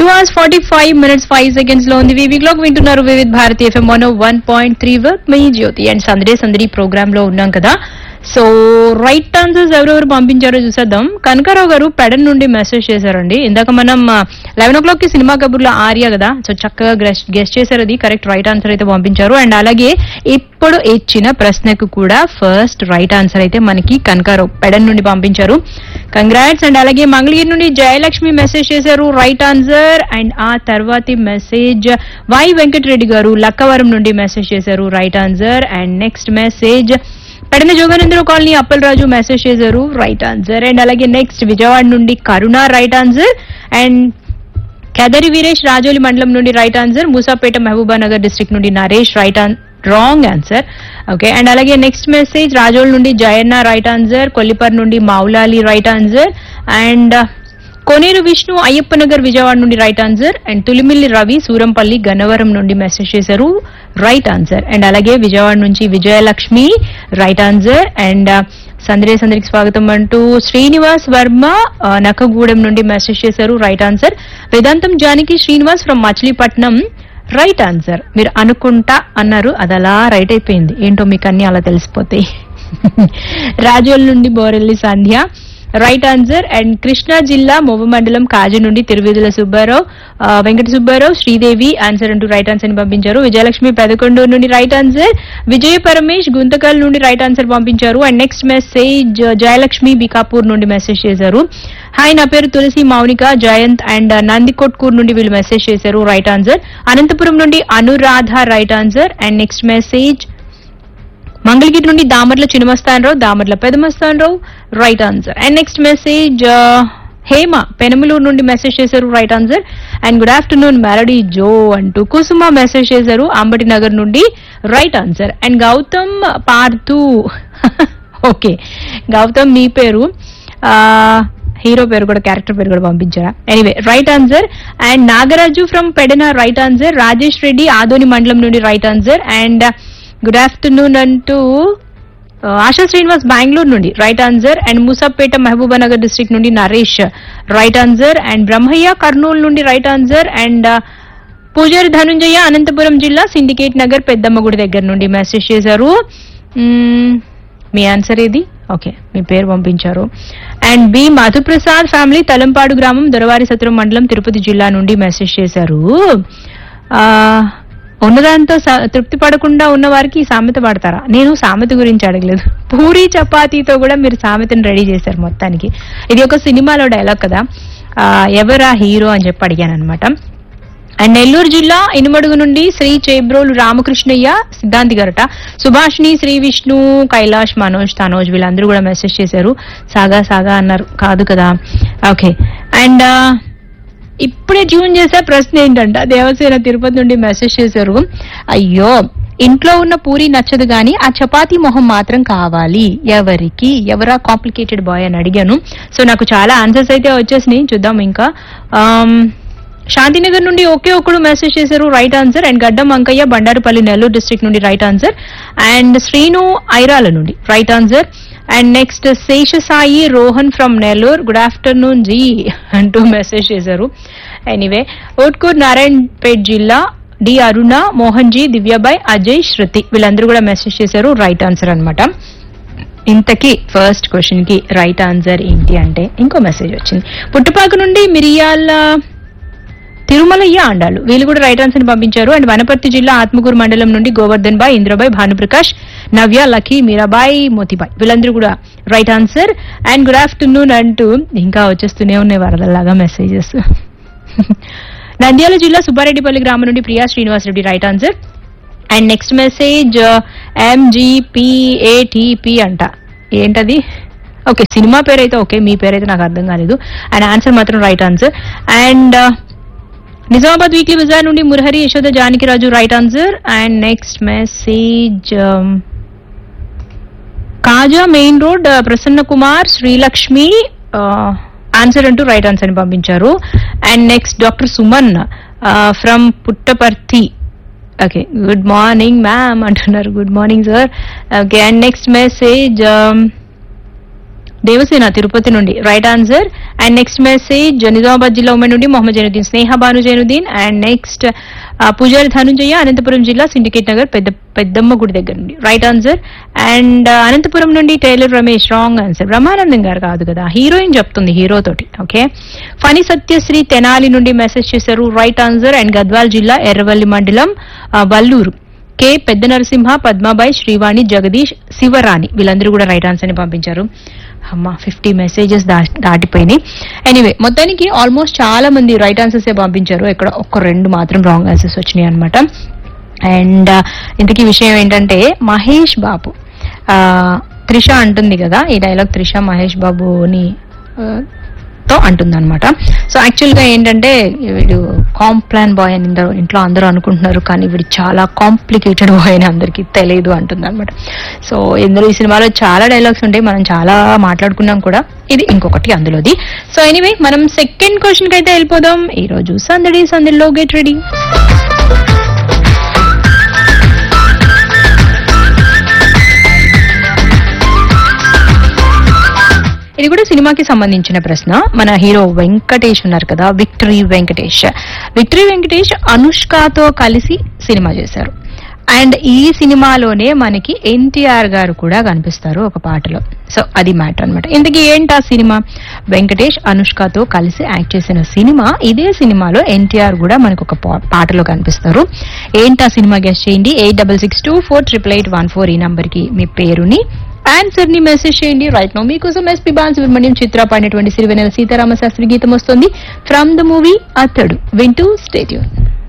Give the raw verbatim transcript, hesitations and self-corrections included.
Two hours forty five minutes five seconds లో ఉంది VV clock వింటున్నారు వివిధ Bharati FM one one point three work me Jyothi and సందడే సందడి ప్రోగ్రామ్ లో ఉన్నాం కదా. సో రైట్ ఆన్సర్స్ ఎవరెవరు పంపించారో చూసేద్దాం. కనకారావు గారు పెడన్ నుండి మెసేజ్ చేశారండి. ఇందాక మనం లెవెన్ ఓ క్లాక్ కి సినిమా కబుర్లో ఆర్య కదా, సో చక్కగా గెస్ట్ చేశారు, అది కరెక్ట్ రైట్ ఆన్సర్ అయితే పంపించారు. అండ్ అలాగే ఇప్పుడు ఇచ్చిన ప్రశ్నకు కూడా ఫస్ట్ రైట్ ఆన్సర్ అయితే మనకి కనకారావు పెడన్ నుండి పంపించారు. కంగ్రాట్స్. అండ్ అలాగే మంగళగిరి నుండి జయలక్ష్మి మెసేజ్ చేశారు, రైట్ ఆన్సర్. అండ్ ఆ తర్వాతి మెసేజ్ వై వెంకటరెడ్డి గారు లక్కవరం నుండి మెసేజ్ చేశారు, right answer. And next message Pedana జోగానందరూ colony Appalaraju message చేశారు, రైట్ ఆన్సర్. అండ్ అలాగే నెక్స్ట్ విజయవాడ నుండి కరుణ, right answer. And Kedari Veeresh Rajoli మండలం నుండి right answer. Moosapet Mahabubnagar district నుండి Naresh, right on wrong answer. Okay. And అలాగే నెక్స్ట్ మెసేజ్ రాజోల్ నుండి జయన్న, రైట్ ఆన్సర్. కొల్లిపర్ నుండి మౌలాలి, రైట్ ఆన్సర్. అండ్ కోనేరు విష్ణు అయ్యప్ప నగర్ విజయవాడ నుండి right answer. And Tulimilli Ravi Surampalli Gannavaram నుండి మెసేజ్ చేశారు, రైట్ ఆన్సర్. అండ్ అలాగే విజయవాడ నుంచి విజయలక్ష్మి, రైట్ ఆన్సర్. అండ్ సందరే సందరికి స్వాగతం అంటూ శ్రీనివాస్ వర్మ నక్కగూడెం నుండి మెసేజ్ చేశారు, right answer. Vedantam Janaki Srinivas from Machilipatnam, right answer. మీరు అనుకుంటా అన్నారు, అది అలా రైట్ అయిపోయింది, ఏంటో మీకు అన్ని అలా తెలిసిపోతాయి. రాజోల్ నుండి బోరెల్లి సంధ్య, రైట్ ఆన్సర్. అండ్ కృష్ణా జిల్లా మొవ్వ మండలం కాజు నుండి తిరువిధుల సుబ్బారావు, వెంకట సుబ్బారావు, శ్రీదేవి ఆన్సర్ అంటూ రైట్ ఆన్సర్ ని పంపించారు. విజయలక్ష్మి పెదకొండూరు నుండి రైట్ ఆన్సర్. విజయ పరమేష్ గుంతకల్ నుండి రైట్ ఆన్సర్ పంపించారు. అండ్ నెక్స్ట్ మెసేజ్ జయలక్ష్మి బికాపూర్ నుండి మెసేజ్ చేశారు, హాయ్ నా పేరు తులసి మౌనిక జయంత్ అండ్ నందికొట్కూర్ నుండి వీళ్ళు మెసేజ్ చేశారు, రైట్ ఆన్సర్. అనంతపురం నుండి Anuradha, right answer. And next message Mangalagiri నుండి Damarla Chinamastanarao, Damarla Peda Mastan Rao, right answer. And next message Hema Penamaluru నుండి మెసేజ్ చేశారు, right answer. And good afternoon melody జో అంటూ కుసుమ మెసేజ్ చేశారు, అంబటి నగర్ నుండి, right answer. And Gautam Partha, okay Gautam మీ పేరు, హీరో పేరు కూడా క్యారెక్టర్ పేరు కూడా పంపించారా, anyway right answer. And Nagaraju from Pedana, right answer. Rajesh Reddy Adoni మండలం నుండి, right answer. And good afternoon అంటూ ఆశా శ్రీనివాస్ బెంగళూరు నుండి, right answer. And Moosapet Mahabubnagar district నుండి Naresh, right answer. And Brahmaiah Kurnool నుండి, రైట్ ఆన్సర్. అండ్ పూజారి ధనుంజయ అనంతపురం జిల్లా సిండికేట్ నగర్ పెద్దమ్మగుడి దగ్గర నుండి మెసేజ్ చేశారు. మీ ఆన్సర్ ఏది? ఓకే మీ పేరు పంపించారు. And B Madhu Prasad family Talampadu గ్రామం దొరవారి సత్రం మండలం తిరుపతి జిల్లా నుండి మెసేజ్ చేశారు, ఉన్నదాంతో తృప్తి పడకుండా ఉన్న వారికి సామెత పడతారా? నేను సామెత గురించి అడగలేదు, పూరి చపాతీతో కూడా మీరు సామెతను రెడీ చేశారు మొత్తానికి. ఇది ఒక సినిమాలో డైలాగ్ కదా, ఎవరా హీరో అని చెప్పి అడిగాను అనమాట. అండ్ నెల్లూరు జిల్లా ఇనుమడుగు నుండి శ్రీ చేబ్రోలు రామకృష్ణయ్య సిద్ధాంతి గారట, సుభాష్ని, శ్రీ విష్ణు, కైలాష్, మనోజ్, తనోజ్ వీళ్ళందరూ కూడా మెసేజ్ చేశారు. సాగా సాగా అన్నారు, కాదు కదా. ఓకే. అండ్ ఇప్పుడే ట్యూన్ చేసే ప్రశ్న ఏంటంట, దేవసేన తిరుపతి నుండి మెసేజ్ చేశారు, అయ్యో ఇంట్లో ఉన్న పూరి నచ్చదు గానీ ఆ చపాతీ మొహం మాత్రం కావాలి, ఎవరికి, ఎవరా కాంప్లికేటెడ్ బాయ్ అని అడిగాను. సో నాకు చాలా ఆన్సర్స్ అయితే వచ్చేసినాయి, చూద్దాం ఇంకా. శాంతినగర్ నుండి ఒకే ఒక్కడు మెసేజ్ చేశారు, రైట్ ఆన్సర్. అండ్ గడ్డం అంకయ్య బండారుపల్లి నెల్లూరు డిస్ట్రిక్ట్ నుండి, right answer. And Srinu Irala నుండి, right answer. And next Seshasai Rohan from Nellore, good afternoon G అంటూ మెసేజ్ చేశారు. ఎనీవే ఓట్కూర్ నారాయణపేట్ జిల్లా డి అరుణ, మోహన్ జీ, దివ్యాబాయ్, అజయ్, శృతి వీళ్ళందరూ కూడా మెసేజ్ చేశారు, రైట్ ఆన్సర్ అనమాట. ఇంతకీ ఫస్ట్ క్వశ్చన్ కి రైట్ ఆన్సర్ ఏంటి అంటే ఇంకో మెసేజ్ వచ్చింది, పుట్టుపాక నుండి మిరియాల తిరుమలయ్య ఆండాలు వీళ్ళు కూడా రైట్ ఆన్సర్ పంపించారు. అండ్ వనపర్తి జిల్లా ఆత్మకూరు మండలం నుండి గోవర్ధన్ బాయ్, ఇంద్రబాయ్, భానుప్రకాష్, నవ్య, లక్కీ, మీరాబాయ్, మోతిబాయ్ వీళ్ళందరూ కూడా right answer. And good afternoon అంటూ ఇంకా వచ్చేస్తూనే ఉన్నాయి వరదల్లాగా మెసేజెస్. నంద్యాల జిల్లా సుబ్బారెడ్డిపల్లి గ్రామం నుండి Priya Srinivas Reddy, right answer. And next message ఎంజీపీఏటీపీ అంట, ఏంటది? ఓకే సినిమా పేరైతే ఓకే, మీ పేరైతే నాకు అర్థం కాలేదు. అండ్ ఆన్సర్ మాత్రం right answer. And Nizamabad weekly Bazar నుండి Murahari, Yashoda, Janakiraju, right answer. And next message kaja main road Prasanna Kumar, Srilakshmi answer అంటూ రైట్ ఆన్సర్ ని పంపించారు. And next doctor Suman from Puttaparthi, okay good morning ma'am అంటున్నారు, good morning sir. Okay. And next message Devasena Tirupati నుండి right answer. And next message Nizamabad జిల్లా women నుండి మొహమ్మద్ జైనుద్దీన్, స్నేహ Bhanu Zainuddin. And next పూజారి ధనుంజయ అనంతపురం జిల్లా syndicate Nagar పెద్ద పెద్దమ్మ గుడి దగ్గర నుండి రైట్ ఆన్సర్. అండ్ అనంతపురం నుండి tailor Ramesh wrong answer. Brahmanandam గారు కాదు కదా, హీరోయిన్ చెప్తుంది హీరో తోటి. ఓకే, ఫణి సత్యశ్రీ తెనాలి నుండి మెసేజ్ చేశారు రైట్ ఆన్సర్. అండ్ గద్వాల్ జిల్లా ఎర్రవల్లి మండలం వల్లూరు కే పెద్ద నరసింహ, పద్మాబాయి, శ్రీవాణి, జగదీష్, శివరాణి వీళ్ళందరూ కూడా రైట్ ఆన్సర్ ని పంపించారు. అమ్మా ఫిఫ్టీ మెసేజెస్ దాటిపోయినాయి. ఎనీవే మొత్తానికి ఆల్మోస్ట్ చాలా మంది రైట్ ఆన్సర్స్ పంపించారు, ఇక్కడ ఒక్క రెండు మాత్రం రాంగ్ ఆన్సర్స్ వచ్చినాయి అనమాట. అండ్ ఇంతకీ విషయం ఏంటంటే మహేష్ బాబు, త్రిష అంటుంది కదా ఈ డైలాగ్, త్రిష మహేష్ బాబుని తో అంటుంది అనమాట. సో యాక్చువల్ గా ఏంటంటే వీడు కాంప్లాన్ బాయ్ అని ఇంట్లో అందరూ అనుకుంటున్నారు, కానీ వీడు చాలా కాంప్లికేటెడ్ బాయ్ అని అందరికీ తెలియదు అంటుంది అనమాట. సో ఇందులో ఈ సినిమాలో చాలా డైలాగ్స్ ఉంటాయి, మనం చాలా మాట్లాడుకున్నాం కూడా, ఇది ఇంకొకటి అందులోది. సో ఎనీవే మనం సెకండ్ క్వశ్చన్ కి అయితే వెళ్ళిపోదాం. ఈ రోజు సందడి సందడిలో గెట్ రెడీ. ఇది కూడా సినిమాకి సంబంధించిన ప్రశ్న. మన హీరో వెంకటేష్ ఉన్నారు కదా, విక్టరీ వెంకటేష్. విక్టరీ వెంకటేష్ అనుష్కతో కలిసి సినిమా చేశారు. అండ్ ఈ సినిమాలోనే మనకి ఎన్టీఆర్ గారు కూడా కనిపిస్తారు ఒక పాటలో. సో అది మ్యాటర్ అనమాట. ఇంతకీ ఏంటి ఆ సినిమా? వెంకటేష్ అనుష్కతో కలిసి యాక్ట్ చేసిన సినిమా. ఇదే సినిమాలో ఎన్టీఆర్ కూడా మనకు ఒక పాటలో కనిపిస్తారు. ఏంటి ఆ సినిమా గెస్ట్ చేయండి. Eight double six two four triple eight one four ఈ నంబర్ కి మీ పేరుని ఆన్సర్ ని మెసేజ్ చేయండి. రైట్ నో మీకోసం ఎస్పీ బాలసుబ్రహ్మణ్యం చిత్ర పాడినటువంటి సిరివెన్నెల సీతారామ శాస్త్రి గీతం వస్తుంది ఫ్రమ్ ద మూవీ అతడు. వింటూ స్టే ట్యూన్.